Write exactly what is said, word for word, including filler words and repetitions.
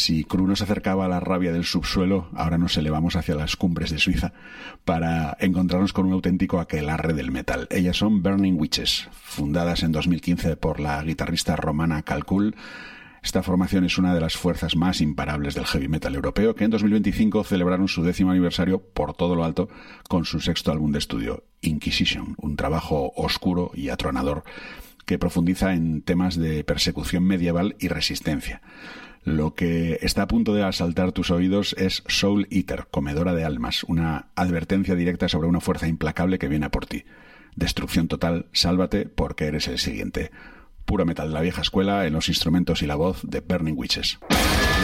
Si Crew nos acercaba a la rabia del subsuelo, ahora nos elevamos hacia las cumbres de Suiza para encontrarnos con un auténtico aquelarre del metal. Ellas son Burning Witches, fundadas en dos mil quince por la guitarrista Romana Calcul. Esta formación es una de las fuerzas más imparables del heavy metal europeo, que en dos mil veinticinco celebraron su décimo aniversario por todo lo alto con su sexto álbum de estudio, Inquisition, un trabajo oscuro y atronador que profundiza en temas de persecución medieval y resistencia. Lo que está a punto de asaltar tus oídos es Soul Eater, comedora de almas, una advertencia directa sobre una fuerza implacable que viene a por ti. Destrucción total, sálvate porque eres el siguiente. Puro metal de la vieja escuela en los instrumentos y la voz de Burning Witches.